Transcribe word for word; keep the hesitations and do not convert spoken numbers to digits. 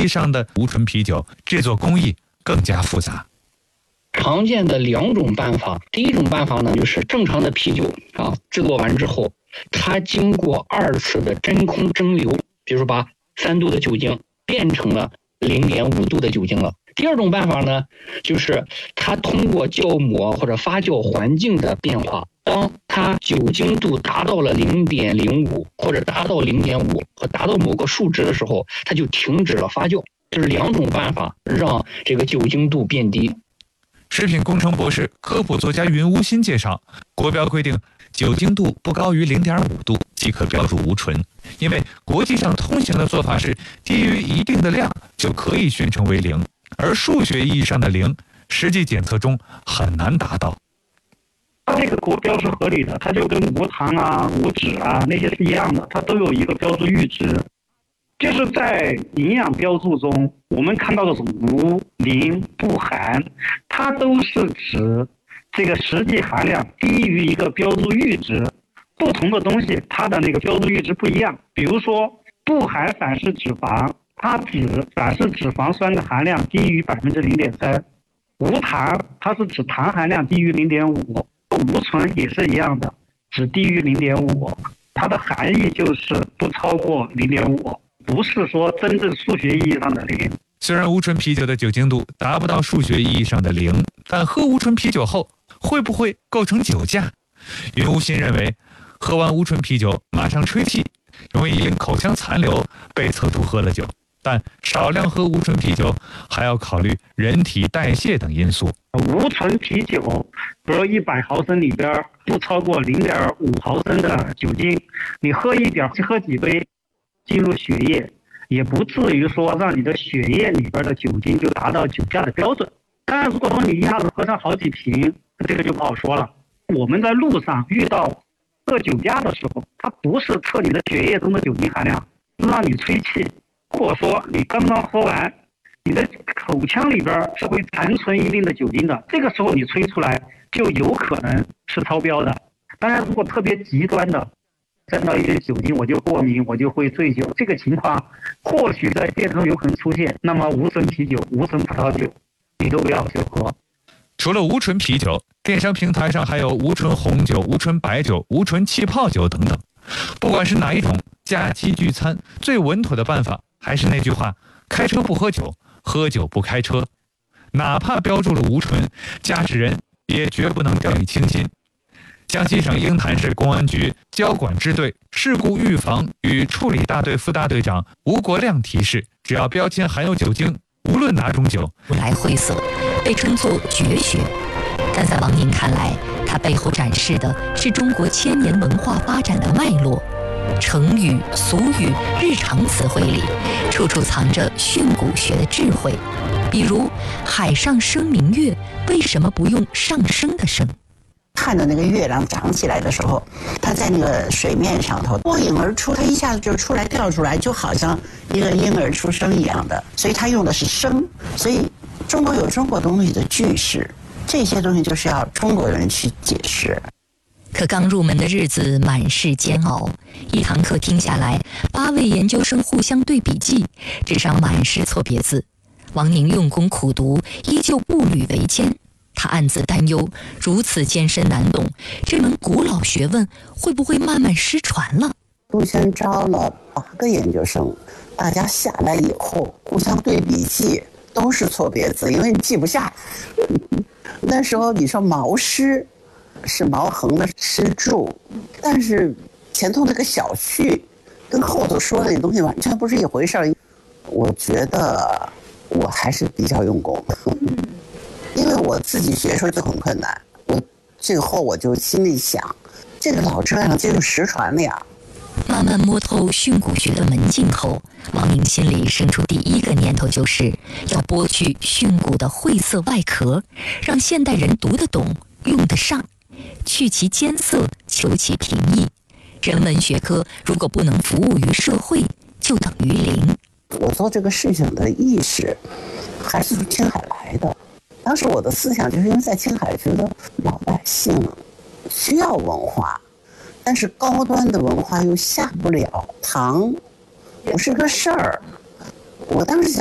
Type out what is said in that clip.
义上的无醇啤酒制作工艺更加复杂。 常见的两种办法，第一种办法呢，就是正常的啤酒啊，制作完之后，它经过二次的真空蒸馏，比如说把三度的酒精变成了零点五度的酒精了。第二种办法呢，就是它通过酵母或者发酵环境的变化，当它酒精度达到了零点零五或者达到零点五和达到某个数值的时候，它就停止了发酵。就是两种办法让这个酒精度变低。 食品工程博士、科普作家云无心介绍，国标规定酒精度不高于 零点五度即可标注无醇，因为国际上通行的做法是低于一定的量就可以宣称为零，而数学意义上的零，实际检测中很难达到。 它这个国标是合理的，它就跟无糖啊、无脂啊那些是一样的，它都有一个标注阈值。就是在营养标注中，我们看到的是无、零、不含，它都是指这个实际含量低于一个标注阈值。不同的东西，它的那个标注阈值不一样。比如说，不含反式脂肪，它指反式脂肪酸的含量低于百分之零点三；无糖，它是指糖含量低于零点五；无醇也是一样的，只低于零点五。它的含义就是不超过零点五。不是说真正数学意义上的零。 虽然无醇啤酒的酒精度达不到数学意义上的零，但喝无醇啤酒后会不会构成酒驾？云无心认为，喝完无醇啤酒马上吹气，容易因口腔残留被测出喝了酒，但少量喝无醇啤酒还要考虑人体代谢等因素。 无醇啤酒，比如一百毫升里边不超过零点五毫升的酒精，你喝一点，喝几杯。进入血液，也不至于说让你的血液里边的酒精就达到酒驾的标准。当然，如果说你一下子喝上好几瓶，这个就不好说了。我们在路上遇到测酒驾的时候，它不是测你的血液中的酒精含量，是让你吹气，或者说你刚刚喝完，你的口腔里边是会残存一定的酒精的，这个时候你吹出来就有可能是超标的。当然，如果特别极端的，沾到一点酒精我就过敏，我就会醉酒，这个情况或许在街头有可能出现，那么无醇啤酒、无醇葡萄酒你都不要去喝。 除了无醇啤酒，电商平台上还有无醇红酒、无醇白酒、无醇气泡酒等等。不管是哪一种，假期聚餐最稳妥的办法还是那句话：开车不喝酒，喝酒不开车。哪怕标注了无醇，驾驶人也绝不能掉以轻心。江西省鹰潭市公安局交管支队事故预防与处理大队副大队长吴国亮提示：只要标签含有酒精，无论哪种酒， 来晦涩，被称作绝学。但在王宁看来，它背后展示的是中国千年文化发展的脉络。成语、俗语、日常词汇里，处处藏着训诂学的智慧。比如“海上生明月”，为什么不用上升的升？ 看着那个月亮长起来的时候，它在那个水面上头脱颖而出，它一下子就出来跳出来，就好像一个婴儿出生一样的，所以它用的是声。所以中国有中国东西的句式，这些东西就是要中国人去解释。 可刚入门的日子满是煎熬，一堂课听下来，八位研究生互相对笔记，纸上满是错别字。王宁用功苦读，依旧步履维艰。他暗自担忧，如此艰深难懂，这门古老学问会不会慢慢失传了？ 陆先招了八个研究生，大家下来以后互相对笔记，都是错别字，因为你记不下。那时候你说毛诗是毛横的诗注，但是前头那个小序跟后头说的那东西完全不是一回事儿。我觉得我还是比较用功。因为我自己学的时候就很困难，我最后我就心里想，这个老这样，这就失传了呀。 慢慢摸透训诂学的门径后，王宁心里生出第一个念头，就是要剥去训诂的晦涩外壳，让现代人读得懂、用得上，去其艰涩，求其平易。人文学科如果不能服务于社会，就等于零。 我做这个事情的意识，还是从青海来的。当时我的思想就是因为在青海觉得老百姓需要文化，但是高端的文化又下不了堂，不是个事儿。我当时想